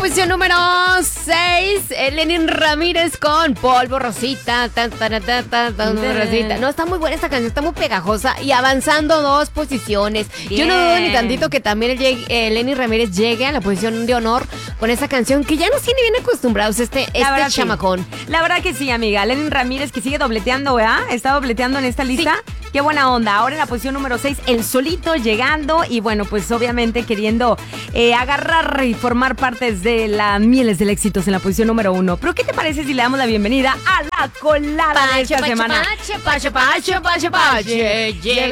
posición número 6, Lenin Ramírez con Polvo Rosita. Rosita. No, está muy buena esta canción, está muy pegajosa y avanzando 2 posiciones. Bien. Yo no dudo ni tantito que también Lenin Ramírez llegue a la posición de honor con esa canción que ya nos tiene bien acostumbrados este chamacón. Sí. La verdad que sí, amiga. Lenin Ramírez que sigue dobleteando, ¿verdad? Está dobleteando en esta lista. Sí. Qué buena onda. Ahora en la posición número 6, el solito llegando y bueno, pues obviamente queriendo agarrar y formar partes de las mieles del éxito en la posición número 1. Pero ¿qué te parece si le damos la bienvenida a la colada de esta semana? Lleve.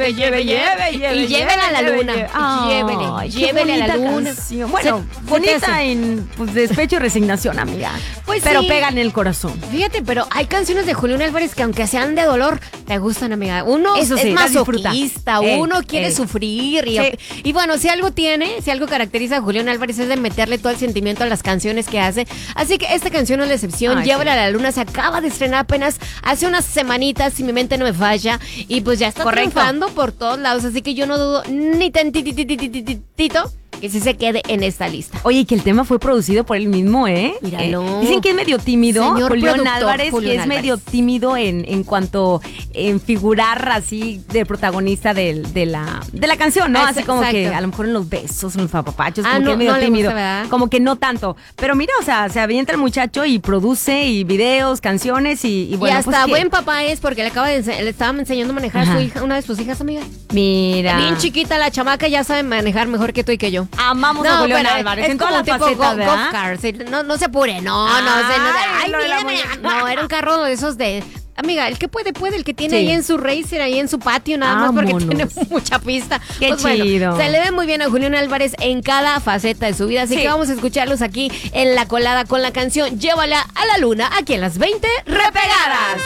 Y llévela a la luna. Llévele a la luna. Bueno, bonita en pues, despecho y resignación, amiga. Pues pero sí, pega en el corazón. Fíjate, pero hay canciones de Julián Álvarez que aunque sean de dolor, te gustan, amiga. Uno eso es sí, masoquista, uno quiere sufrir. Y bueno, si algo caracteriza a Julián Álvarez es de meterle todo el sentimiento a las canciones que hace. Así que esta canción no es la excepción. Llévala a la luna, se acaba de estrenar apenas hace unas semanitas, si mi mente no me falla. Y pues ya está triunfando por todos lados. Así que yo no dudo ni tantitito que sí se quede en esta lista. Oye, que el tema fue producido por él mismo, ¿eh? Míralo. Dicen que es medio tímido, Julián Álvarez, que es Álvarez. medio tímido en cuanto en figurar así de protagonista de la canción, ¿no? Así como que a lo mejor en los besos, en los papapachos, como que es medio tímido. Gusta, como que no tanto. Pero mira, o sea, se avienta el muchacho y produce y videos, canciones y bueno. Y hasta pues, buen papá es porque le estaba enseñando a manejar a su hija, una de sus hijas, amiga. Mira. Bien chiquita la chamaca, ya sabe manejar mejor que tú y que yo. Amamos a Julián Álvarez en todas las facetas, ¿verdad? No se apure, no, era un carro de esos de... Amiga, el que puede, el que tiene ahí en su racer, ahí en su patio, nada más porque tiene mucha pista. Qué pues chido. Bueno, se le ve muy bien a Julián Álvarez en cada faceta de su vida, así que vamos a escucharlos aquí en La Colada con la canción Llévala a la Luna, aquí en las 20 Repegadas.